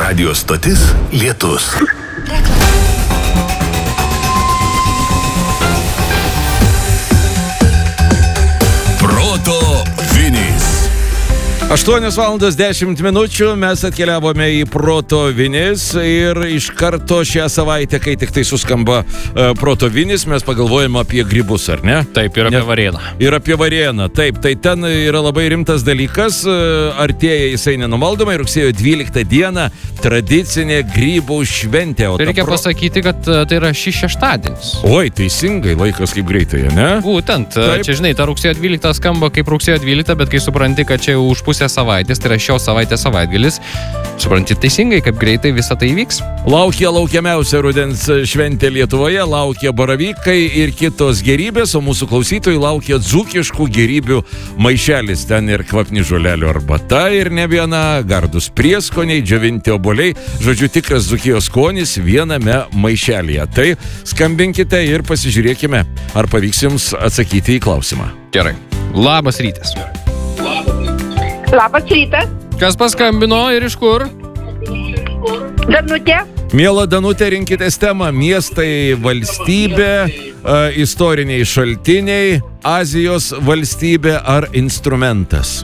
Radio stotis Lietus. Proto Vinys. 8:10 mes atkeliavome į Proto Vinys ir iš karto šią savaitę, kai tik tai suskamba Proto Vinys, mes pagalvojame apie grybus, ar ne? Taip, ir apie varėną. Ir apie varėną, taip. Tai ten yra labai rimtas dalykas, artėja jisai nenumaldomai, rugsėjo 12 dieną, tradicinė grybų šventė. Tai reikia pasakyti, kad tai yra šis šeštadienis. Oi, teisingai, laikas kaip greitai, ne? Būtent, Taip. čia žinai, ta rugsėjo 12 skamba kaip rugsėjo 12, bet kai supranti, kad čia jau už pusę savaitės, tai yra šios savaitės savaitgalis, supranti teisingai, kaip greitai visą tai įvyks. Laukiamiausia rudens šventė Lietuvoje, laukia baravykai ir kitos gerybės, o mūsų klausytojai laukia dzūkiškų gerybių maišelis. Ten ir kvapni žolelių arbata ir ne viena, gardus prieskoniai, džiovinti obuoliai, žodžiu tikras dzūkijos skonis viename maišelyje. Tai skambinkite ir pasižiūrėkime, ar pavyks jums atsakyti į klausimą. Gerai. Labas rytas. Labas rytas, Kas paskambino ir iš kur? Danutė. Miela Danutė, rinkitės temą: miestai, valstybė, istoriniai šaltiniai, Azijos valstybė ar instrumentas.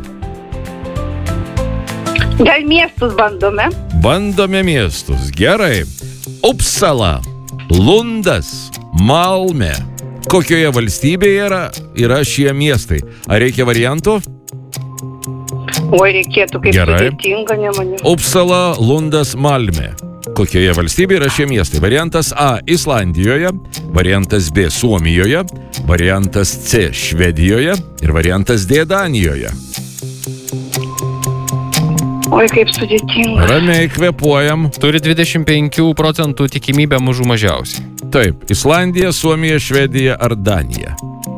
Gal miestus bandome? Bandome miestus. Gerai. Upsala, Lundas, Malmė. Kokioje valstybėje yra šie miestai? Ar reikia variantų? Oi, reikėtų, kaip Gerai. sudėtinga, nemaniau. Upsala, Lundas, Malmė. Kokioje valstybėje yra šie miestai? Variantas A – Islandijoje, variantas B – Suomijoje, variantas C – Švedijoje ir variantas D – Danijoje. Oi, kaip sudėtinga. Ramiai kvėpuojam. Turi 25% tikimybę mažų mažiausiai. Taip, Islandija, Suomija, Švedija ar Danija?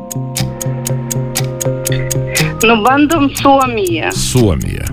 Nu, bandom Suomiją. Suomija.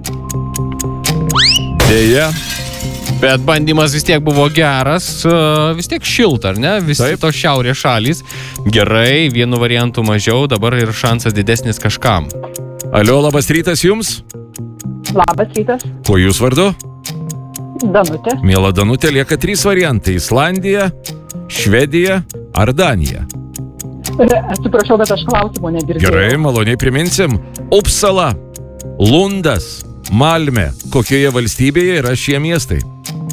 Deja. Bet bandymas vis tiek buvo geras, vis tiek šilta, ar ne? Visi Taip. tos šiaurės šalys. Gerai, vienu variantu mažiau, dabar ir šansas didesnis kažkam. Alio, labas rytas jums. Labas rytas, Kuo jūs vardu? Danutė. Miela Danutė, lieka 3 variantai: Islandija, Švedija ar Danija. Atsiprašau, bet aš klausimo negirdėjau. Gerai, maloniai priminsim. Upsala, Lundas, Malmė. Kokioje valstybėje yra šie miestai?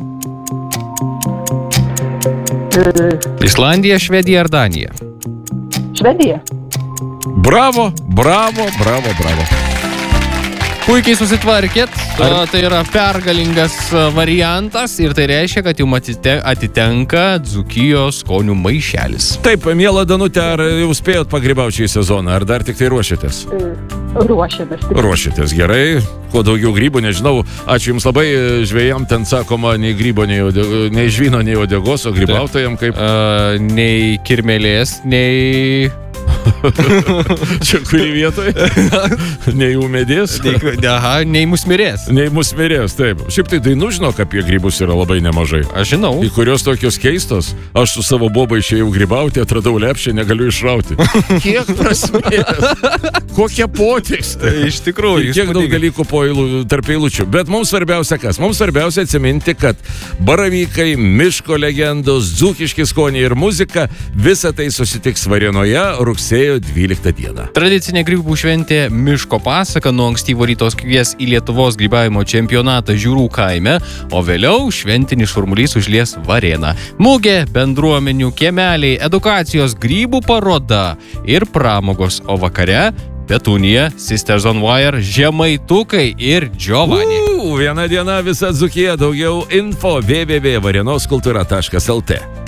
Islandija, Švedija ar Danija? Švedija. Bravo, bravo, bravo, bravo. Puikiai susitvarkėt, tai yra pergalingas variantas ir tai reiškia, kad jums atitenka Dzūkijos skonių maišelis. Taip, miela Danutė, ar jau spėjot pagrybauti šį sezoną, ar dar tik tai ruošiatės? Ruošiamės. Ruošiatės, gerai. Kuo daugiau grybų, nežinau. Ačiū jums labai, žvejam ten sakoma, nei grybo, nei žvyno, nei odegos, o grybautojam kaip... Nei kirmelės, nei... Čia kurį vietoj? Nei ūmėdės? Nei musmirės. Nei musmirės, taip. Šiaip tai dainų žinok apie grybus yra labai nemažai. Aš žinau. Į kurios tokios keistos. Aš su savo boba išėjau grybauti, atradau lepšę, negaliu išrauti. Kiek prasmės? Kokia potekstė? Iš tikrųjų. Kiek daug dalykų tarp eilučių. Bet mums svarbiausia kas? Mums svarbiausia atsiminti, kad baravykai, miško legendos, dzūkiški skoniai ir muzika, visa tai susitiks Varėnoje rugsėjo 12 dieną. Tradicinė grybų šventė Miško pasaka nuo ankstyvo ryto kvies į Lietuvos grybavimo čempionatą Žiūrų kaime, o vėliau šventinis šurmulys užlies Varėną. Mugė, bendruomenių kiemeliai, edukacijos, grybų paroda ir pramogos, o vakare Petunija, Sisters on Wire, Žemaitukai ir Giovanni. Viena diena, visa Dzūkija, daugiau info www.varėnoskultūra.lt.